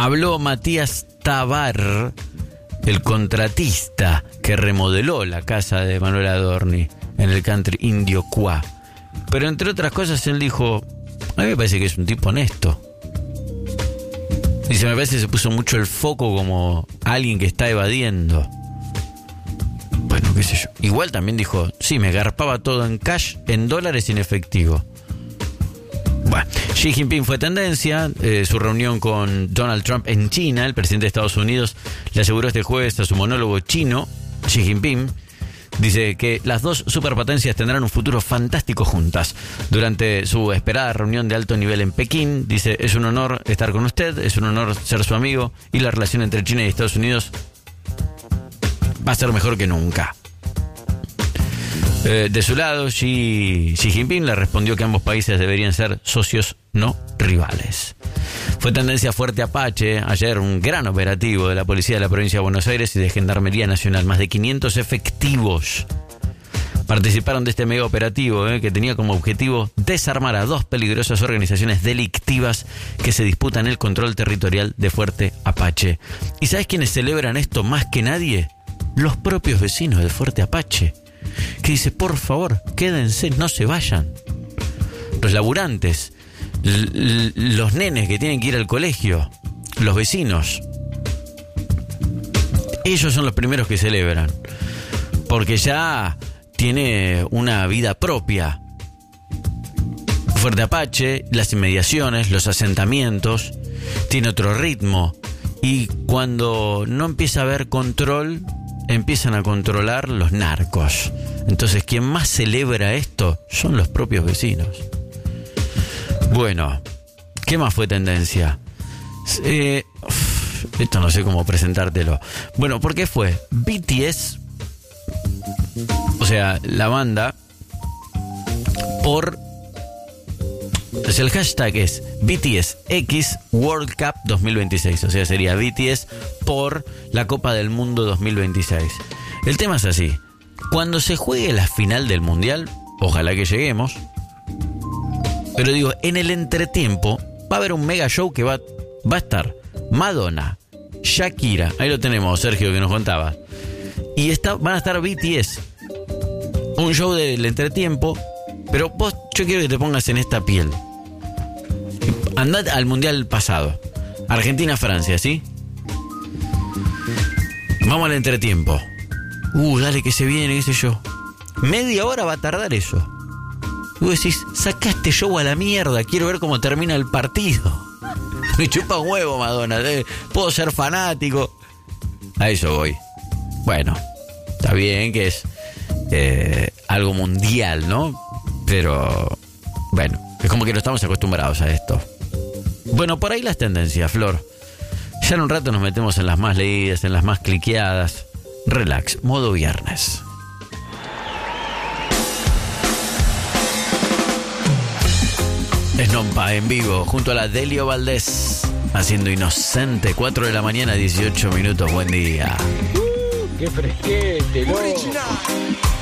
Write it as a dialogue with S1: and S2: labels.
S1: habló Matías Tabar, el contratista que remodeló la casa de Manuel Adorni en el country indio Cuá. Pero entre otras cosas él dijo, a mí me parece que es un tipo honesto. Dice, me parece que se puso mucho el foco como alguien que está evadiendo. Bueno, qué sé yo. Igual también dijo, sí, me garpaba todo en cash, en dólares y en efectivo. Bueno, Xi Jinping fue tendencia. Su reunión con Donald Trump en China, el presidente de Estados Unidos le aseguró este jueves a su monólogo chino, Xi Jinping, dice que las dos superpotencias tendrán un futuro fantástico juntas. Durante su esperada reunión de alto nivel en Pekín, dice, es un honor estar con usted, es un honor ser su amigo y la relación entre China y Estados Unidos va a ser mejor que nunca. De su lado, Xi Jinping le respondió que ambos países deberían ser socios, no rivales. Fue tendencia fuerte Apache. Ayer un gran operativo de la policía de la provincia de Buenos Aires y de Gendarmería Nacional. Más de 500 efectivos participaron de este mega operativo que tenía como objetivo desarmar a dos peligrosas organizaciones delictivas que se disputan el control territorial de Fuerte Apache. ¿Y sabes quiénes celebran esto más que nadie? Los propios vecinos de Fuerte Apache, que dice, por favor, quédense, no se vayan. Los laburantes, los nenes que tienen que ir al colegio, los vecinos, ellos son los primeros que celebran, porque ya tiene una vida propia. Fuerte Apache, las inmediaciones, los asentamientos, tiene otro ritmo, y cuando no empieza a haber control, empiezan a controlar los narcos. Entonces, quien más celebra esto son los propios vecinos. Bueno, ¿qué más fue tendencia? Esto no sé cómo presentártelo. Bueno, ¿por qué fue? BTS, o sea, la banda, el hashtag es BTS X World Cup 2026. O sea, sería BTS por la Copa del Mundo 2026. El tema es así. Cuando se juegue la final del Mundial, ojalá que lleguemos, pero digo, en el entretiempo va a haber un mega show que va a estar Madonna, Shakira, ahí lo tenemos, Sergio, que nos contaba, y van a estar BTS. Un show del entretiempo, pero yo quiero que te pongas en esta piel. Andad al Mundial pasado, Argentina-Francia, ¿sí? Vamos al entretiempo. Dale que se viene, qué sé yo. Media hora va a tardar eso. Y vos decís, saca este show a la mierda, quiero ver cómo termina el partido. Me chupa un huevo, Madonna, puedo ser fanático. A eso voy. Bueno, está bien que es algo mundial, ¿no? Pero, bueno, es como que no estamos acostumbrados a esto. Bueno, por ahí las tendencias, Flor. Ya en un rato nos metemos en las más leídas, en las más cliqueadas. Relax, modo viernes. Snompa en vivo junto a la Delio Valdés haciendo Inocente, 4 de la mañana, 18 minutos. Buen día.
S2: ¡Qué fresquete, ¿no?